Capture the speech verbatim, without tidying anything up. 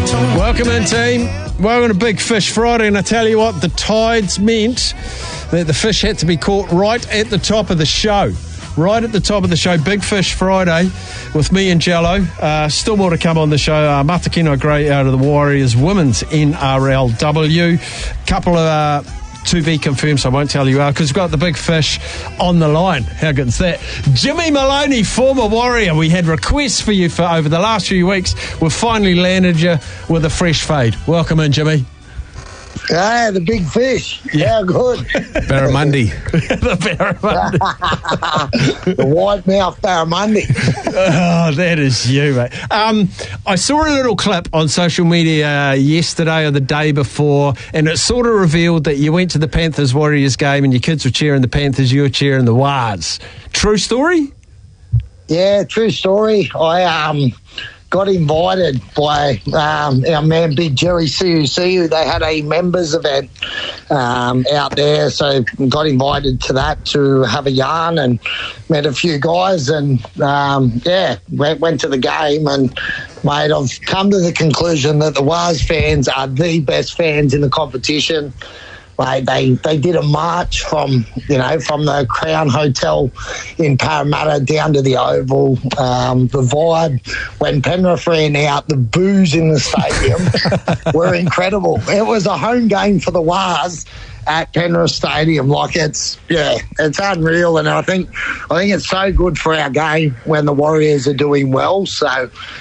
Welcome in, team. Welcome to Big Fish Friday, and I tell you what, the tides meant that the fish had to be caught right at the top of the show. Right at the top of the show, Big Fish Friday with me and Jello. Uh, still more to come on the show. Uh, Matakino Gray out of the Warriors Women's N R L W. Couple of uh, to be confirmed, so I won't tell you how, because we've got the Big Fish on the line. How good is that? Jimmy Maloney, former Warrior. We had requests for you for over the last few weeks. We've finally landed you with a fresh fade. Welcome in, Jimmy. Ah, the Big Fish. Yeah, how good. Barramundi. The Barramundi. The wide mouth Barramundi. Oh, that is you, mate. Um, I saw a little clip on social media yesterday or the day before, and it sort of revealed that you went to the Panthers Warriors game and your kids were cheering the Panthers, you were cheering the Wars. True story? Yeah, true story. I um. got invited by um, our man Big Jerry C U C, who they had a members event um, out there, so got invited to that to have a yarn and met a few guys, and um, yeah, went, went to the game, and mate, I've come to the conclusion that the Wars fans are the best fans in the competition. Mate, they, they did a march from, you know, from the Crown Hotel in Parramatta down to the Oval. Um, the vibe, when Penrith ran out, the boos in the stadium were incredible. It was a home game for the Wars at Penrith Stadium. Like, it's, yeah, it's unreal. And I think, I think it's so good for our game when the Warriors are doing well. So,